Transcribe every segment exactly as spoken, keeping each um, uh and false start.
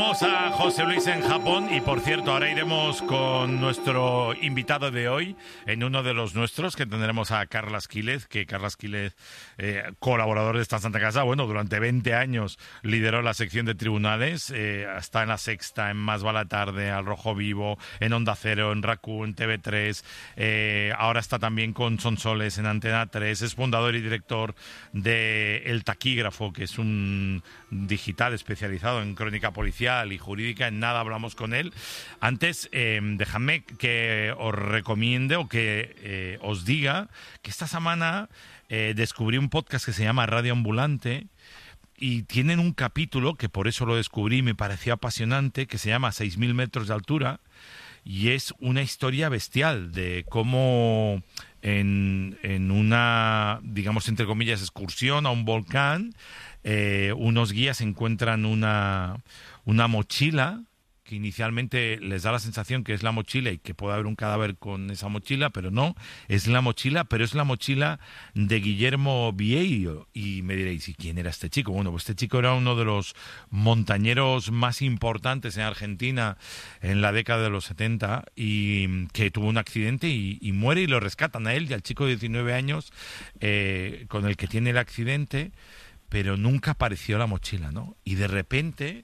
Vamos a José Luis en Japón y, por cierto, ahora iremos con nuestro invitado de hoy en uno de los nuestros, que tendremos a Carlas Quílez, que Carlas Quílez, eh, colaborador de esta Santa Casa, bueno, durante veinte años lideró la sección de tribunales, eh, está en La Sexta, en Más va la tarde, Al Rojo Vivo, en Onda Cero, en Raku, en T V tres, eh, ahora está también con Sonsoles en Antena tres, es fundador y director de El Taquígrafo, que es un digital especializado en crónica policial y jurídica. En nada hablamos con él. Antes, eh, dejadme que os recomiende o que eh, os diga que esta semana eh, descubrí un podcast que se llama Radio Ambulante y tienen un capítulo, que por eso lo descubrí y me pareció apasionante, que se llama seis mil metros de altura, y es una historia bestial de cómo en, en una, digamos, entre comillas, excursión a un volcán, eh, unos guías encuentran una, una mochila que inicialmente les da la sensación que es la mochila y que puede haber un cadáver con esa mochila, pero no, es la mochila, pero es la mochila de Guillermo Vieiro. Y me diréis, ¿y quién era este chico? Bueno, pues este chico era uno de los montañeros más importantes en Argentina en la década de los setenta y que tuvo un accidente y, y muere, y lo rescatan a él y al chico de diecinueve años eh, con el que tiene el accidente, pero nunca apareció la mochila, ¿no? Y de repente...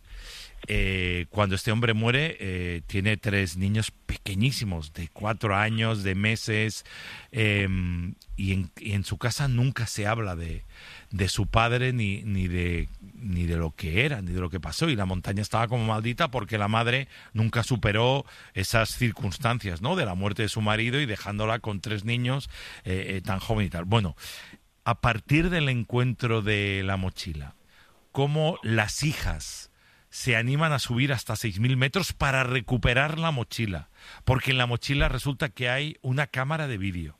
Eh, cuando este hombre muere, eh, tiene tres niños pequeñísimos, de cuatro años, de meses, eh, y, en, y en su casa nunca se habla de, de su padre ni, ni, de, ni de lo que era, ni de lo que pasó. Y la montaña estaba como maldita porque la madre nunca superó esas circunstancias, ¿no?, de la muerte de su marido y dejándola con tres niños eh, eh, tan joven y tal. Bueno, a partir del encuentro de la mochila, cómo las hijas se animan a subir hasta seis mil metros para recuperar la mochila, porque en la mochila resulta que hay una cámara de vídeo.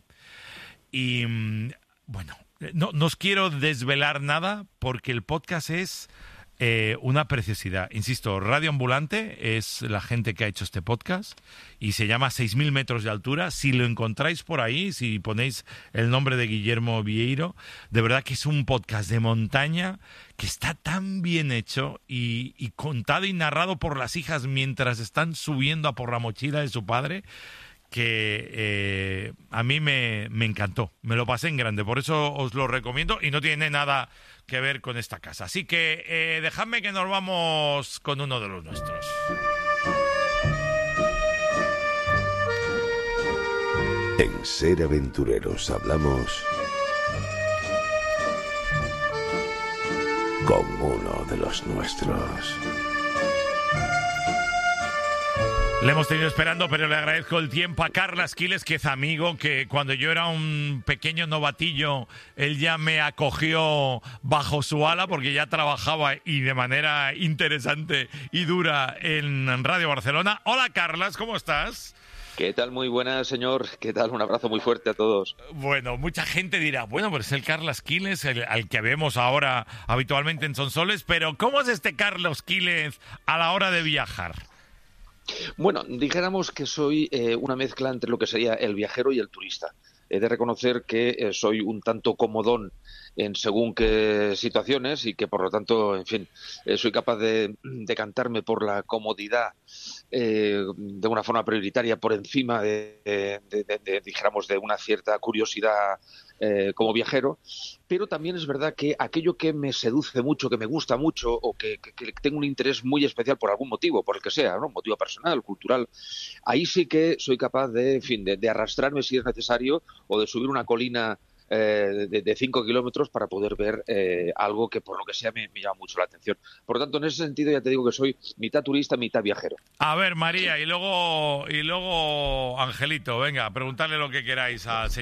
Y, bueno, no, no os quiero desvelar nada porque el podcast es eh, una preciosidad. Insisto, Radio Ambulante es la gente que ha hecho este podcast y se llama seis mil metros de altura. Si lo encontráis por ahí, si ponéis el nombre de Guillermo Vieiro, de verdad que es un podcast de montaña que está tan bien hecho y, y contado y narrado por las hijas mientras están subiendo a por la mochila de su padre, que eh, a mí me, me encantó, me lo pasé en grande, por eso os lo recomiendo y no tiene nada que ver con esta casa. Así que eh, dejadme que nos vamos con uno de los nuestros. En Ser Aventureros hablamos con uno de los nuestros. Le hemos tenido esperando, pero le agradezco el tiempo a Carlas Quílez, que es amigo, que cuando yo era un pequeño novatillo, él ya me acogió bajo su ala porque ya trabajaba y de manera interesante y dura en Radio Barcelona. Hola, Carlas, ¿cómo estás? ¿Qué tal? Muy buenas, señor. ¿Qué tal? Un abrazo muy fuerte a todos. Bueno, mucha gente dirá, bueno, pues es el Carlas Quílez, el, al que vemos ahora habitualmente en Sonsoles, pero ¿cómo es este Carlas Quílez a la hora de viajar? Bueno, dijéramos que soy eh, una mezcla entre lo que sería el viajero y el turista. He de reconocer que eh, soy un tanto comodón en según qué situaciones y que, por lo tanto, en fin, eh, soy capaz de decantarme por la comodidad eh, de una forma prioritaria por encima de, de, de, de, de dijéramos, de una cierta curiosidad eh, como viajero. Pero también es verdad que aquello que me seduce mucho, que me gusta mucho o que, que, que tengo un interés muy especial por algún motivo, por el que sea, ¿no? Motivo personal, cultural, ahí sí que soy capaz de, en fin, de, de arrastrarme si es necesario o de subir una colina eh, de, de cinco kilómetros para poder ver eh, algo que por lo que sea me, me llama mucho la atención. Por lo tanto, en ese sentido ya te digo que soy mitad turista, mitad viajero. A ver, María, y luego, y luego Angelito, venga, preguntarle lo que queráis al señor.